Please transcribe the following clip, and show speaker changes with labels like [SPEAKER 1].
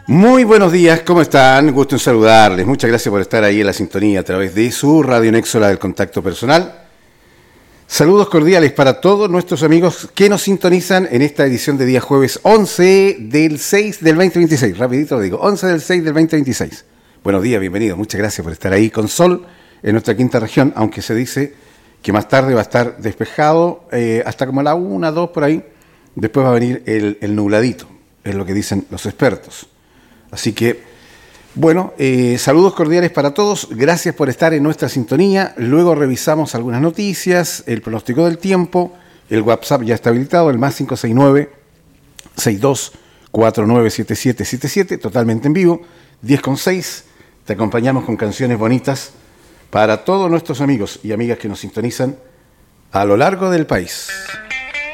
[SPEAKER 1] Muy buenos días, ¿cómo están? Gusto en saludarles. Muchas gracias por estar ahí en la sintonía a través de su Radio Nexo, la del contacto personal. Saludos cordiales para todos nuestros amigos que nos sintonizan en esta edición de día jueves 11 del 6 del 2026. Rapidito lo digo, 11 del 6 del 2026. Buenos días, bienvenidos. Muchas gracias por estar ahí con sol en nuestra quinta región, aunque se dice que más tarde va a estar despejado hasta como la 1, 2 por ahí. Después va a venir el nubladito, es lo que dicen los expertos. Así que, bueno, saludos cordiales para todos, gracias por estar en nuestra sintonía. Luego revisamos algunas noticias, el pronóstico del tiempo, el WhatsApp ya está habilitado, el más 569-6249-7777, totalmente en vivo, 10:06. Te acompañamos con canciones bonitas para todos nuestros amigos y amigas que nos sintonizan a lo largo del país.